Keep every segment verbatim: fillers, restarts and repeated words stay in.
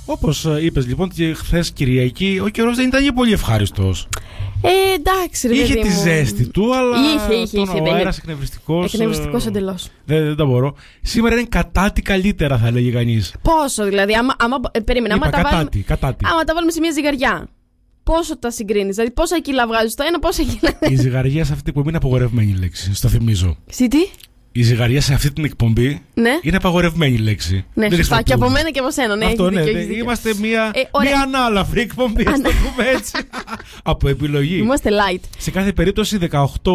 Όπως είπες λοιπόν και χθες Κυριακή, ο καιρός δεν ήταν και πολύ ευχάριστος. Ε, εντάξει, ρε είχε παιδί τη μου. ζέστη του, αλλά είχε, είχε, τον, είχε, ο αέρας εκνευριστικός. Εκνευριστικός εντελώς. Δεν, δεν τα μπορώ. Σήμερα είναι κατάτι καλύτερα, θα έλεγε κανείς. Πόσο δηλαδή, άμα, άμα, ε, περίμενα, άμα, Είπα, τα βάλουμε, κατάτι, κατάτι. άμα τα βάλουμε σε μια ζυγαριά, πόσο τα συγκρίνεις, δηλαδή πόσα κιλά βγάζεις το ένα, πόσα κιλά. Η ζυγαριά σε αυτή την εκπομπή είναι απαγορευμένη λέξη, στο θυμίζω. Σι τι? Η ζυγαριά σε αυτή την εκπομπή Ναι. είναι απαγορευμένη λέξη. Ναι, σωστά. Και από μένα και από σένα. Ναι, αυτό, ναι, δίκιο, ναι. δίκιο. Είμαστε μια, ε, μια ανάλαφρη εκπομπή, ας το πούμε έτσι. Από επιλογή. Είμαστε light. Σε κάθε περίπτωση δεκαοκτώ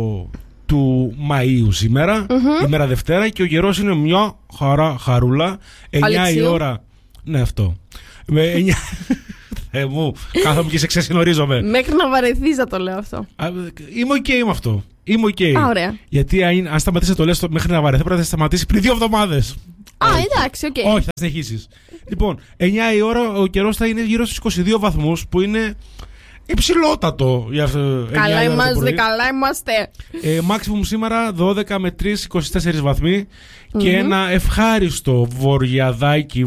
του Μαΐου σήμερα, mm-hmm. ημέρα Δευτέρα, και ο καιρός είναι μια χαρά χαρούλα. εννιά η ώρα. Ναι, αυτό. Με εννιά... Θεέ μου, κάθομαι και σε ξεσυνορίζομαι. Μέχρι να βαρεθείς να το λέω αυτό. Α, είμαι οκ okay με αυτό. Είμαι οκ. Okay. Α, ωραία. Γιατί αν, αν σταματήσει να το λες μέχρι να βαρεθεί, πρέπει να σταματήσει πριν δύο εβδομάδες. Α, εντάξει, οκ. Okay. Όχι, θα συνεχίσεις. Λοιπόν, εννιά η ώρα ο καιρός θα είναι γύρω στους είκοσι δύο βαθμούς, που είναι υψηλότατο. Για αυτό, καλά είμαστε, καλά είμαστε. Ε, maximum σήμερα δώδεκα με τρία, είκοσι τέσσερα βαθμοί mm-hmm. και ένα ευχάριστο βορειαδάκι,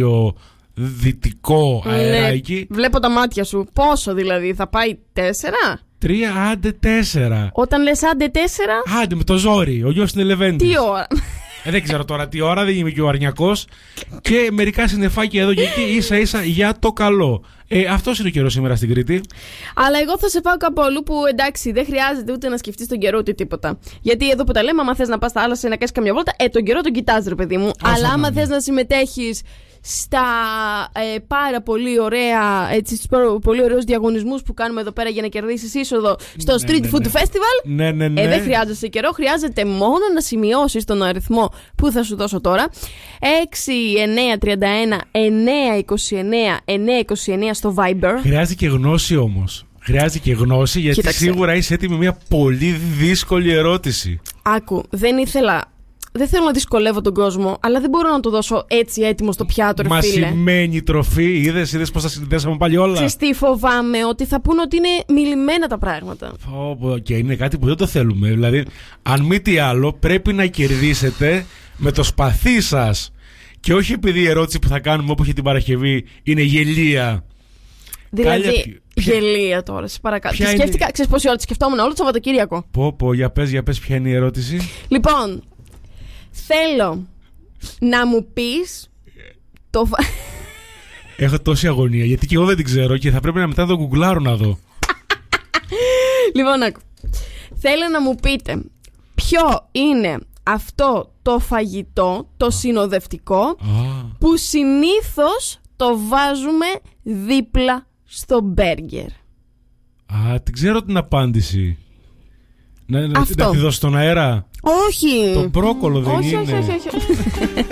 βορειοδυτικό αεράκι. Ναι, βλέπω τα μάτια σου. Πόσο δηλαδή, θα πάει τέσσερα? Τρία, άντε τέσσερα. Όταν λες άντε τέσσερα. Άντε με το ζόρι, ο γιος είναι Λεβέντης. Τι ώρα? Ε, δεν ξέρω τώρα τι ώρα, δεν είμαι και ο αρνιακός. Και μερικά συννεφάκια εδώ και εκεί, ίσα ίσα για το καλό. Ε, αυτός είναι ο καιρός σήμερα στην Κρήτη. Αλλά εγώ θα σε πάω κάπου αλλού που εντάξει, δεν χρειάζεται ούτε να σκεφτείς τον καιρό ούτε τίποτα. Γιατί εδώ που τα λέμε, άμα θες να πας στα θάλασσα ή να κάνεις καμιά βόλτα, ε, τον καιρό τον κοιτάς, ρε παιδί μου. Όσο αλλά άμα θες να συμμετέχεις στα ε, πάρα πολύ ωραία, έτσι, στους πολύ ωραίους διαγωνισμούς που κάνουμε εδώ πέρα για να κερδίσεις είσοδο στο ναι, Street ναι, Food ναι. Festival, ναι, ναι, ναι. Ε, δεν χρειάζεσαι καιρό, χρειάζεται μόνο να σημειώσεις τον αριθμό που θα σου δώσω τώρα. έξι εννιά τριάντα ένα εννιά είκοσι εννιά εννιά είκοσι εννιά στο Viber. Χρειάζεται και γνώση όμως. Χρειάζεται και γνώση, γιατί Κοίταξε. Σίγουρα είσαι έτοιμη μια πολύ δύσκολη ερώτηση. Άκου, δεν ήθελα. Δεν θέλω να δυσκολεύω τον κόσμο, αλλά δεν μπορώ να το δώσω έτσι έτοιμο στο πιάτο, ρε φίλε. Μασημένη τροφή, είδες, είδες πώς τα συνδέσαμε πάλι όλα. Ξέρεις τι, φοβάμαι ότι θα πούνε ότι είναι μιλημένα τα πράγματα. Oh, και είναι κάτι που δεν το θέλουμε. Δηλαδή, αν μη τι άλλο, πρέπει να κερδίσετε με το σπαθί σας. Και όχι επειδή η ερώτηση που θα κάνουμε όπου έχει την Παρασκευή είναι γελία. Δηλαδή, Κάλια... γελία τώρα, σε παρακαλώ. Και σκέφτηκα, είναι... ξέρεις πόση ώρα τη σκεφτόμουν όλο το Σαββατοκύριακο. Πω, πω, για πες, για πες, ποια είναι η ερώτηση. Λοιπόν, θέλω να μου πεις το... Έχω τόση αγωνία, γιατί και εγώ δεν την ξέρω και θα πρέπει να μετά το γκουγκλάρω να δω. Λοιπόν, άκου. Θέλω να μου πείτε ποιο είναι αυτό το φαγητό, το συνοδευτικό, ah. που συνήθως το βάζουμε δίπλα στο μπέργκερ. Α, την ξέρω την απάντηση. Να, να, να τη δώσω στον αέρα. Όχι. Το μπρόκολο δεν όχι, είναι. Όχι, όχι, όχι.